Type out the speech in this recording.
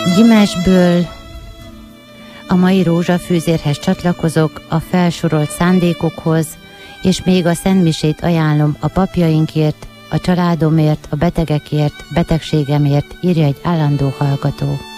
Gyimesből a mai rózsafűzérhez csatlakozok, a felsorolt szándékokhoz, és még a szentmisét ajánlom a papjainkért, a családomért, a betegekért, betegségemért, írja egy állandó hallgató.